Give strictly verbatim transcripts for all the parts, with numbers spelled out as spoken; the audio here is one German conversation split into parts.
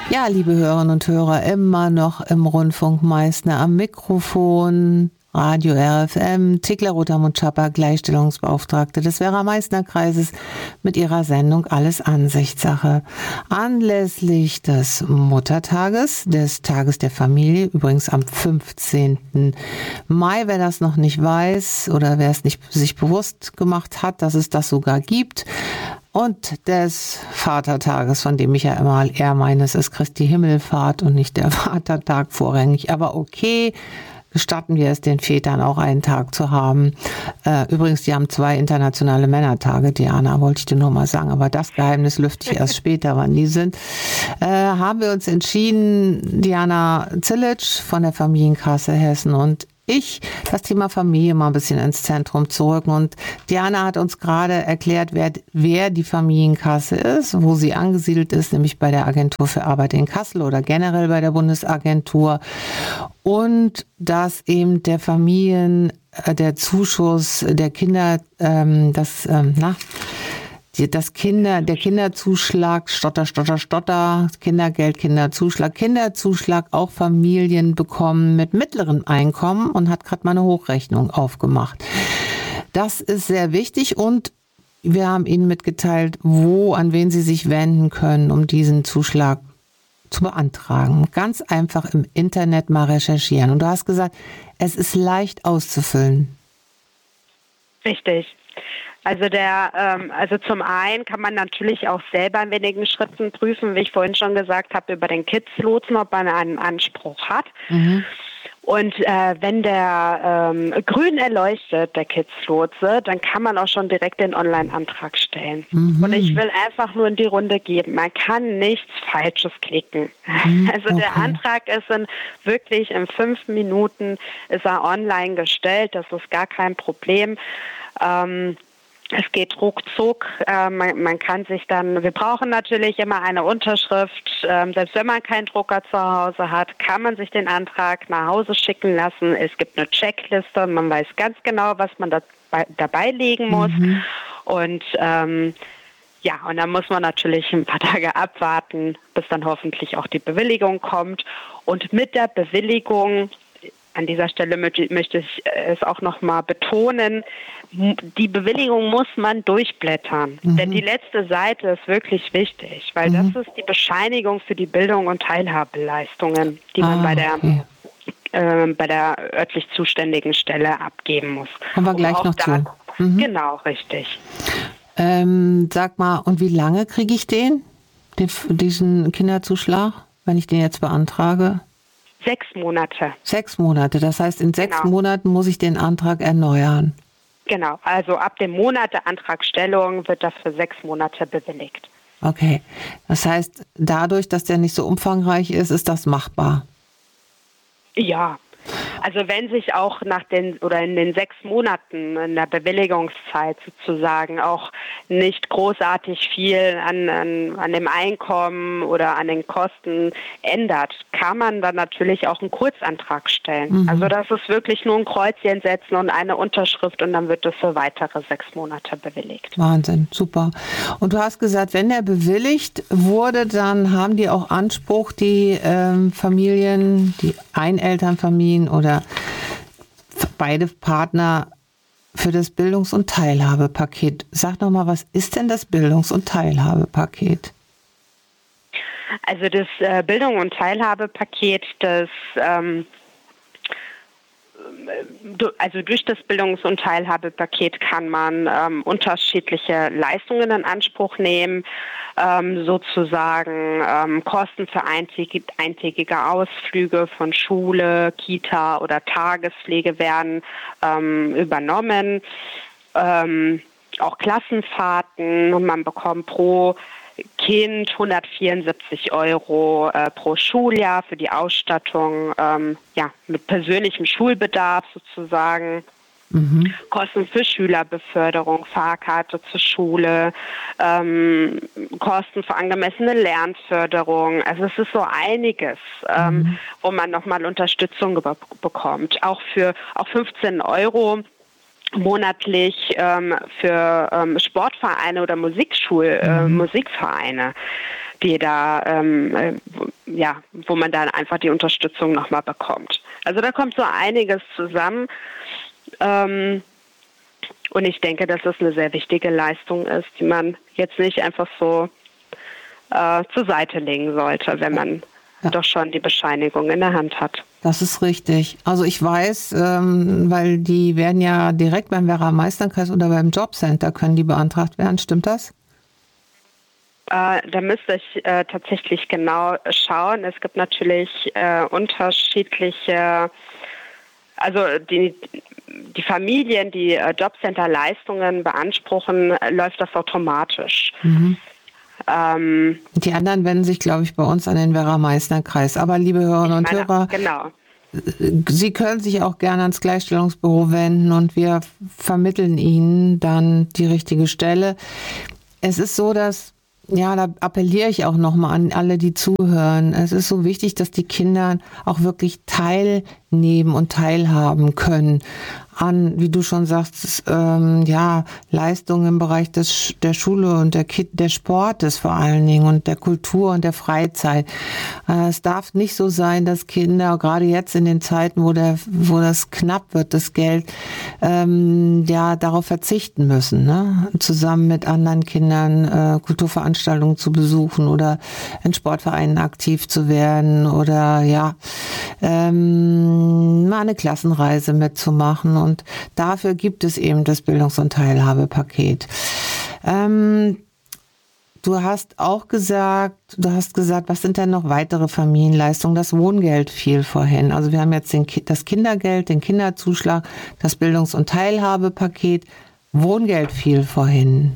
Ja, liebe Hörerinnen und Hörer, immer noch im Rundfunk Meißner am Mikrofon, Radio R F M, Thekla Rothamund-Schapper, Gleichstellungsbeauftragte des Werra-Meißner-Kreises mit ihrer Sendung Alles Ansichtssache. Anlässlich des Muttertages, des Tages der Familie, übrigens am fünfzehnten Mai, wer das noch nicht weiß oder wer es nicht sich bewusst gemacht hat, dass es das sogar gibt, und des Vatertages, von dem ich ja immer eher meine, es ist Christi Himmelfahrt und nicht der Vatertag vorrangig. Aber okay, gestatten wir es den Vätern auch einen Tag zu haben. Äh, übrigens, die haben zwei internationale Männertage, Diana, wollte ich dir nur mal sagen. Aber das Geheimnis lüfte ich erst später, wann die sind. Äh, haben wir uns entschieden, Diana Zillitsch von der Familienkasse Hessen und ich, das Thema Familie mal ein bisschen ins Zentrum zu rücken. Und Diana hat uns gerade erklärt, wer, wer die Familienkasse ist, wo sie angesiedelt ist, nämlich bei der Agentur für Arbeit in Kassel oder generell bei der Bundesagentur. Und dass eben der Familien, der Zuschuss der Kinder, ähm, das, ähm, na, Das Kinder, der Kinderzuschlag, Stotter, Stotter, Stotter, Kindergeld, Kinderzuschlag, Kinderzuschlag auch Familien bekommen mit mittlerem Einkommen und hat gerade mal eine Hochrechnung aufgemacht. Das ist sehr wichtig und wir haben Ihnen mitgeteilt, wo, an wen Sie sich wenden können, um diesen Zuschlag zu beantragen. Ganz einfach im Internet mal recherchieren. Und du hast gesagt, es ist leicht auszufüllen. Richtig. Also der, ähm, also zum einen kann man natürlich auch selber in wenigen Schritten prüfen, wie ich vorhin schon gesagt habe, über den Kids-Lotsen, ob man einen Anspruch hat. Mhm. Und äh, wenn der ähm, grün erleuchtet, der Kids-Lotse, dann kann man auch schon direkt den Online-Antrag stellen. Mhm. Und ich will einfach nur in die Runde geben, man kann nichts Falsches klicken. Mhm. Also okay. Der Antrag ist in, wirklich in fünf Minuten ist er online gestellt, das ist gar kein Problem. Ähm, Es geht ruckzuck, äh, man, man kann sich dann, wir brauchen natürlich immer eine Unterschrift, ähm, selbst wenn man keinen Drucker zu Hause hat, kann man sich den Antrag nach Hause schicken lassen. Es gibt eine Checkliste, man weiß ganz genau, was man dabei, dabei legen muss. Mhm. Und ähm, ja, und dann muss man natürlich ein paar Tage abwarten, bis dann hoffentlich auch die Bewilligung kommt. Und mit der Bewilligung, an dieser Stelle möchte, möchte ich es auch nochmal betonen, die Bewilligung muss man durchblättern. Mhm. Denn die letzte Seite ist wirklich wichtig, weil mhm. das ist die Bescheinigung für die Bildung und Teilhabeleistungen, die man ah, bei der okay. äh, bei der örtlich zuständigen Stelle abgeben muss. Kommen wir um gleich noch da, zu. Mhm. Genau, richtig. Ähm, sag mal, und wie lange kriege ich den, den, diesen Kinderzuschlag, wenn ich den jetzt beantrage? Sechs Monate. Sechs Monate, das heißt, in sechs genau. Monaten muss ich den Antrag erneuern. Genau, also ab dem Monat der Antragstellung wird das für sechs Monate bewilligt. Okay, das heißt, dadurch, dass der nicht so umfangreich ist, ist das machbar? Ja. Also wenn sich auch nach den oder in den sechs Monaten in der Bewilligungszeit sozusagen auch nicht großartig viel an, an, an dem Einkommen oder an den Kosten ändert, kann man dann natürlich auch einen Kurzantrag stellen. Mhm. Also das ist wirklich nur ein Kreuzchen setzen und eine Unterschrift und dann wird das für weitere sechs Monate bewilligt. Wahnsinn, super. Und du hast gesagt, wenn der bewilligt wurde, dann haben die auch Anspruch, die ähm, Familien, die Einelternfamilien oder beide Partner für das Bildungs- und Teilhabepaket. Sag doch mal, was ist denn das Bildungs- und Teilhabepaket? Also das äh, Bildung- und Teilhabepaket, das ähm, also durch das Bildungs- und Teilhabepaket kann man ähm, unterschiedliche Leistungen in Anspruch nehmen, ähm, sozusagen ähm, Kosten für eintägige, eintägige Ausflüge von Schule, Kita oder Tagespflege werden ähm, übernommen, ähm, auch Klassenfahrten und man bekommt pro Kind hundertvierundsiebzig Euro äh, pro Schuljahr für die Ausstattung ähm, ja, mit persönlichem Schulbedarf sozusagen. Mhm. Kosten für Schülerbeförderung, Fahrkarte zur Schule, ähm, Kosten für angemessene Lernförderung. Also es ist so einiges, ähm, mhm. wo man nochmal Unterstützung be- bekommt. Auch für auch fünfzehn Euro monatlich ähm, für ähm, Sportvereine oder Musikschul, äh, mhm. Musikvereine. die da, ähm, äh, ja, wo man dann einfach die Unterstützung nochmal bekommt. Also da kommt so einiges zusammen. Ähm, und ich denke, dass es eine sehr wichtige Leistung ist, die man jetzt nicht einfach so äh, zur Seite legen sollte, wenn man ja. doch schon die Bescheinigung in der Hand hat. Das ist richtig. Also ich weiß, ähm, weil die werden ja direkt beim Werra-Meißner-Kreis oder beim Jobcenter können die beantragt werden. Stimmt das? Äh, da müsste ich äh, tatsächlich genau schauen. Es gibt natürlich äh, unterschiedliche, also die, die Familien, die äh, Jobcenter-Leistungen beanspruchen, äh, läuft das automatisch. Mhm. Ähm, die anderen wenden sich, glaube ich, bei uns an den Werra-Meißner-Kreis. Aber liebe Hörerinnen und meine, Hörer, genau. Sie können sich auch gerne ans Gleichstellungsbüro wenden und wir vermitteln Ihnen dann die richtige Stelle. Es ist so, dass Ja, da appelliere ich auch nochmal an alle, die zuhören. Es ist so wichtig, dass die Kinder auch wirklich teilnehmen und teilhaben können an, wie du schon sagst, ähm, ja, Leistungen im Bereich des, der Schule und der, der Sportes vor allen Dingen und der Kultur und der Freizeit. Äh, es darf nicht so sein, dass Kinder, gerade jetzt in den Zeiten, wo der, wo das knapp wird, das Geld, ähm, ja, darauf verzichten müssen, ne? Zusammen mit anderen Kindern äh, Kulturveranstaltungen zu besuchen oder in Sportvereinen aktiv zu werden oder ja, ähm, mal eine Klassenreise mitzumachen. Und dafür gibt es eben das Bildungs- und Teilhabepaket. Ähm, du hast auch gesagt, du hast gesagt, was sind denn noch weitere Familienleistungen? Das Wohngeld fiel vorhin. Also wir haben jetzt den, das Kindergeld, den Kinderzuschlag, das Bildungs- und Teilhabepaket. Wohngeld fiel vorhin.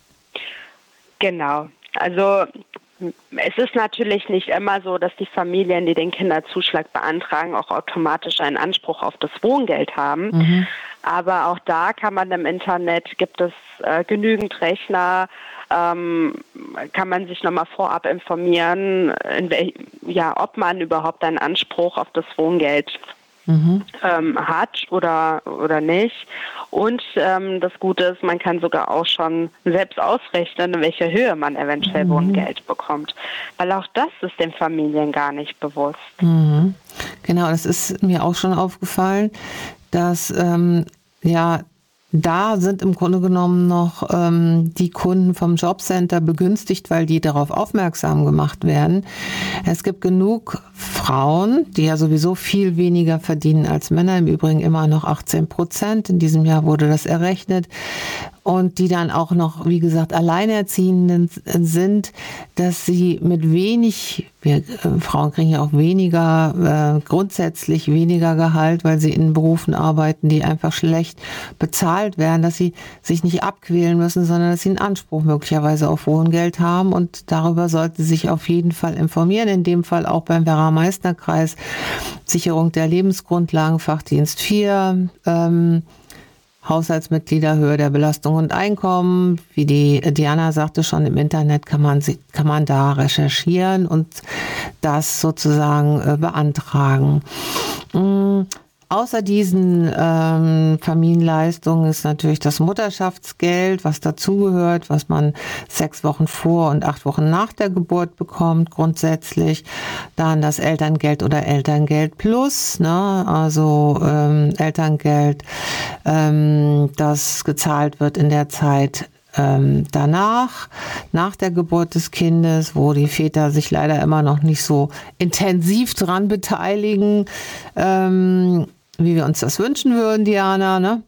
Genau. Also es ist natürlich nicht immer so, dass die Familien, die den Kinderzuschlag beantragen, auch automatisch einen Anspruch auf das Wohngeld haben. Mhm. Aber auch da kann man im Internet, gibt es äh, genügend Rechner, ähm, kann man sich nochmal vorab informieren, in wel- ja, ob man überhaupt einen Anspruch auf das Wohngeld Mhm. Ähm, hat oder oder nicht. Und ähm, das Gute ist, man kann sogar auch schon selbst ausrechnen, in welcher Höhe man eventuell mhm. Wohngeld bekommt. Weil auch das ist den Familien gar nicht bewusst. Mhm. Genau, das ist mir auch schon aufgefallen, dass ähm, ja da sind im Grunde genommen noch ähm, die Kunden vom Jobcenter begünstigt, weil die darauf aufmerksam gemacht werden. Es gibt genug Frauen, die ja sowieso viel weniger verdienen als Männer, im Übrigen immer noch achtzehn Prozent. In diesem Jahr wurde das errechnet. Und die dann auch noch, wie gesagt, Alleinerziehenden sind, dass sie mit wenig, wir äh, Frauen kriegen ja auch weniger, äh, grundsätzlich weniger Gehalt, weil sie in Berufen arbeiten, die einfach schlecht bezahlt werden, dass sie sich nicht abquälen müssen, sondern dass sie einen Anspruch möglicherweise auf Wohngeld haben. Und darüber sollte sie sich auf jeden Fall informieren, in dem Fall auch beim Werra-Meißner-Kreis, Sicherung der Lebensgrundlagen, Fachdienst vier, ähm, Haushaltsmitglieder, Höhe der Belastung und Einkommen. Wie die Diana sagte schon, im Internet kann man, kann man da recherchieren und das sozusagen äh, beantragen. Mhm. Außer diesen ähm, Familienleistungen ist natürlich das Mutterschaftsgeld, was dazugehört, was man sechs Wochen vor und acht Wochen nach der Geburt bekommt, grundsätzlich. Dann das Elterngeld oder Elterngeld Plus, ne? Also ähm, Elterngeld, ähm, das gezahlt wird in der Zeit Ähm, danach, nach der Geburt des Kindes, wo die Väter sich leider immer noch nicht so intensiv dran beteiligen, ähm, wie wir uns das wünschen würden, Diana, ne?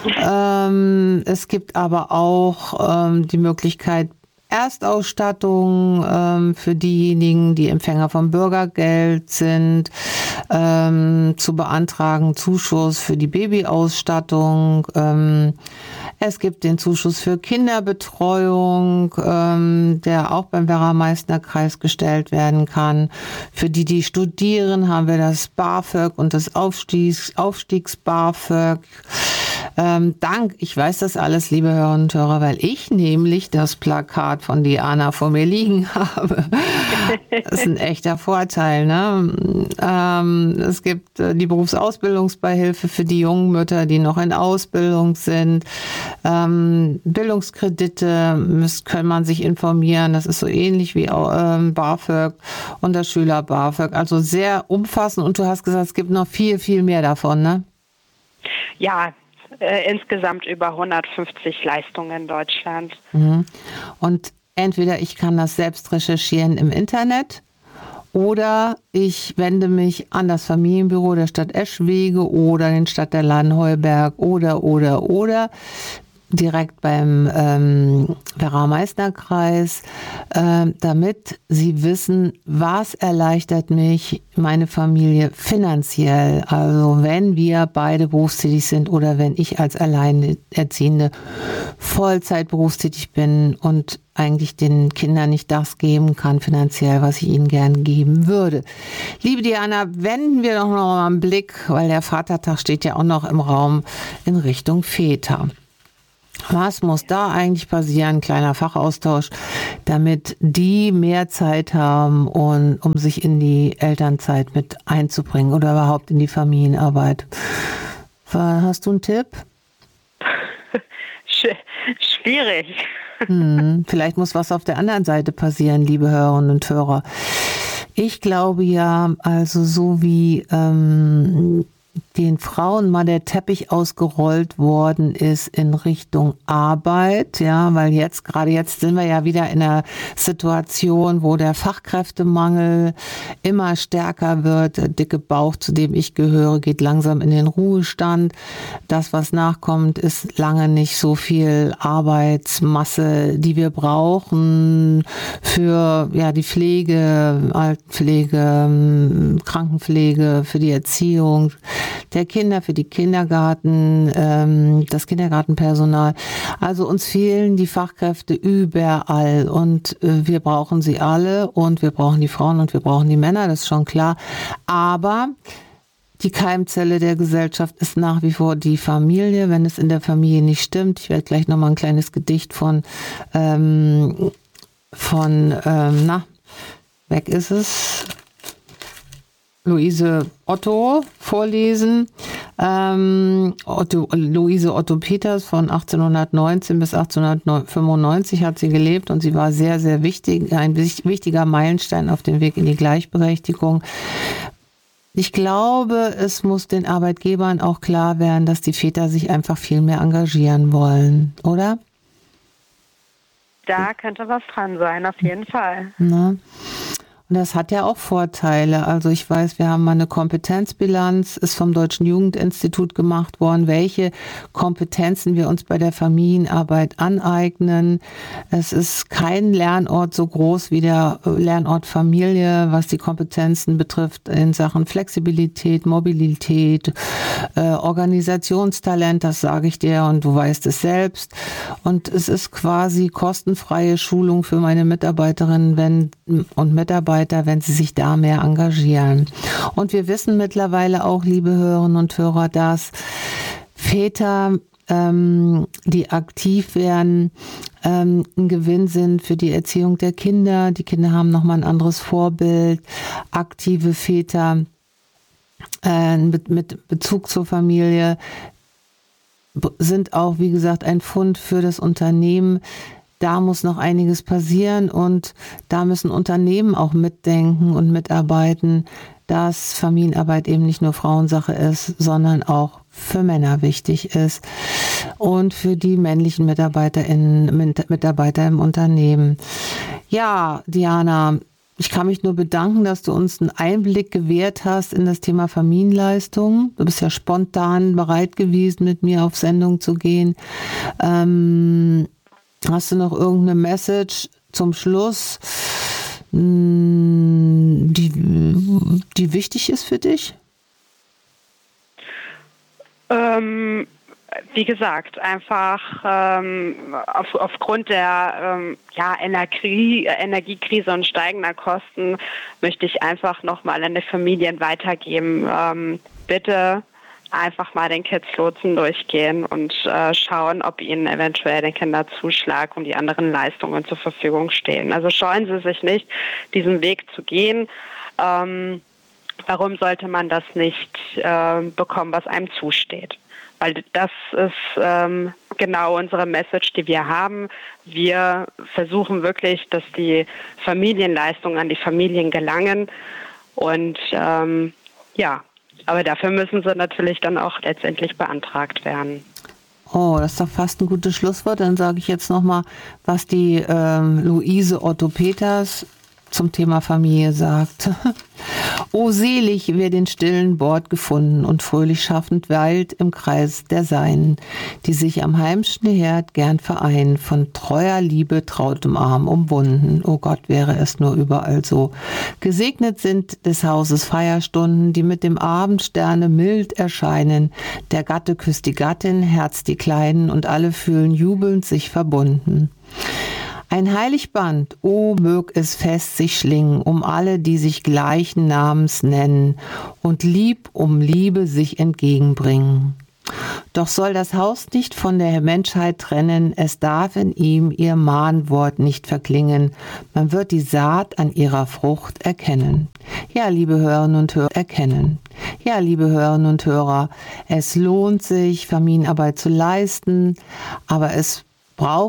ähm, es gibt aber auch ähm, die Möglichkeit, Erstausstattung ähm, für diejenigen, die Empfänger vom Bürgergeld sind, ähm, zu beantragen, Zuschuss für die Babyausstattung. Ähm, es gibt den Zuschuss für Kinderbetreuung, ähm, der auch beim Werra-Meißner-Kreis gestellt werden kann. Für die, die studieren, haben wir das BAföG und das Aufstiegs, Aufstiegs-BAföG. Ähm, dank, ich weiß das alles, liebe Hörerinnen und Hörer, weil ich nämlich das Plakat von Diana vor mir liegen habe. Das ist ein echter Vorteil, ne? Ähm, es gibt äh, die Berufsausbildungsbeihilfe für die jungen Mütter, die noch in Ausbildung sind. Ähm, Bildungskredite müsst, kann man sich informieren. Das ist so ähnlich wie ähm, BAföG und das Schüler BAföG. Also sehr umfassend. Und du hast gesagt, es gibt noch viel, viel mehr davon, ne? Ja, äh, insgesamt über hundertfünfzig Leistungen in Deutschland. Mhm. Und entweder ich kann das selbst recherchieren im Internet oder ich wende mich an das Familienbüro der Stadt Eschwege oder den Stadtteil Heuberg oder, oder, oder direkt beim ähm, Werra-Meißner-Kreis, äh, damit sie wissen, was erleichtert mich, meine Familie finanziell. Also wenn wir beide berufstätig sind oder wenn ich als Alleinerziehende Vollzeit berufstätig bin und eigentlich den Kindern nicht das geben kann finanziell, was ich ihnen gern geben würde. Liebe Diana, wenden wir doch noch mal einen Blick, weil der Vatertag steht ja auch noch im Raum, in Richtung Väter. Was muss da eigentlich passieren? Kleiner Fachaustausch, damit die mehr Zeit haben, und, um sich in die Elternzeit mit einzubringen oder überhaupt in die Familienarbeit. Hast du einen Tipp? Schwierig. Hm, vielleicht muss was auf der anderen Seite passieren, liebe Hörerinnen und Hörer. Ich glaube ja, also so wie ähm, den Frauen mal der Teppich ausgerollt worden ist in Richtung Arbeit, ja, weil jetzt, gerade jetzt sind wir ja wieder in einer Situation, wo der Fachkräftemangel immer stärker wird. Der dicke Bauch, zu dem ich gehöre, geht langsam in den Ruhestand. Das, was nachkommt, ist lange nicht so viel Arbeitsmasse, die wir brauchen für, ja, die Pflege, Altenpflege, Krankenpflege, für die Erziehung der Kinder, für die Kindergarten, ähm, das Kindergartenpersonal. Also uns fehlen die Fachkräfte überall und äh, wir brauchen sie alle und wir brauchen die Frauen und wir brauchen die Männer, das ist schon klar. Aber die Keimzelle der Gesellschaft ist nach wie vor die Familie, wenn es in der Familie nicht stimmt. Ich werde gleich nochmal ein kleines Gedicht von, ähm, von ähm, na, weg ist es, Luise Otto vorlesen. Ähm, Otto, Luise Otto Peters von achtzehnhundertneunzehn bis achtzehnhundertfünfundneunzig hat sie gelebt und sie war sehr, sehr wichtig, ein wichtiger Meilenstein auf dem Weg in die Gleichberechtigung. Ich glaube, es muss den Arbeitgebern auch klar werden, dass die Väter sich einfach viel mehr engagieren wollen, oder? Da könnte was dran sein, auf jeden Fall. Na? Und das hat ja auch Vorteile. Also ich weiß, wir haben mal eine Kompetenzbilanz, ist vom Deutschen Jugendinstitut gemacht worden, welche Kompetenzen wir uns bei der Familienarbeit aneignen. Es ist kein Lernort so groß wie der Lernort Familie, was die Kompetenzen betrifft in Sachen Flexibilität, Mobilität, äh, Organisationstalent, das sage ich dir und du weißt es selbst. Und es ist quasi kostenfreie Schulung für meine Mitarbeiterinnen wenn, und Mitarbeiter, wenn sie sich da mehr engagieren. Und wir wissen mittlerweile auch, liebe Hörerinnen und Hörer, dass Väter, ähm, die aktiv werden, ähm, ein Gewinn sind für die Erziehung der Kinder. Die Kinder haben nochmal ein anderes Vorbild. Aktive Väter äh, mit, mit Bezug zur Familie sind auch, wie gesagt, ein Fund für das Unternehmen. Da muss noch einiges passieren und da müssen Unternehmen auch mitdenken und mitarbeiten, dass Familienarbeit eben nicht nur Frauensache ist, sondern auch für Männer wichtig ist und für die männlichen MitarbeiterInnen, Mitarbeiter im Unternehmen. Ja, Diana, ich kann mich nur bedanken, dass du uns einen Einblick gewährt hast in das Thema Familienleistung. Du bist ja spontan bereit gewesen, mit mir auf Sendung zu gehen. Ähm, Hast du noch irgendeine Message zum Schluss, die, die wichtig ist für dich? Ähm, wie gesagt, einfach ähm, auf, aufgrund der ähm, ja, Energie, Energiekrise und steigender Kosten möchte ich einfach nochmal an die Familien weitergeben. Ähm, bitte einfach mal den Kids-Lotsen durchgehen und äh, schauen, ob ihnen eventuell der Kinderzuschlag und die anderen Leistungen zur Verfügung stehen. Also scheuen Sie sich nicht, diesen Weg zu gehen. Ähm, warum sollte man das nicht äh, bekommen, was einem zusteht? Weil das ist ähm, genau unsere Message, die wir haben. Wir versuchen wirklich, dass die Familienleistungen an die Familien gelangen. Und ähm, ja, aber dafür müssen sie natürlich dann auch letztendlich beantragt werden. Oh, das ist doch fast ein gutes Schlusswort. Dann sage ich jetzt nochmal, was die ähm, Luise Otto Peters zum Thema Familie sagt. O selig, wer den stillen Bord gefunden und fröhlich schaffend weilt im Kreis der Seinen, die sich am heimschen Herd gern vereinen, von treuer Liebe trautem Arm umwunden. O Gott, wäre es nur überall so. Gesegnet sind des Hauses Feierstunden, die mit dem Abendsterne mild erscheinen. Der Gatte küsst die Gattin, Herz die Kleinen, und alle fühlen jubelnd sich verbunden. Ein Heiligband, o mög es fest sich schlingen, um alle, die sich gleichen Namens nennen, und lieb um Liebe sich entgegenbringen. Doch soll das Haus nicht von der Menschheit trennen, es darf in ihm ihr Mahnwort nicht verklingen, man wird die Saat an ihrer Frucht erkennen. Ja, liebe Hörerinnen und Hörer, erkennen. Ja, liebe Hörerinnen und Hörer, es lohnt sich, Familienarbeit zu leisten, aber es braucht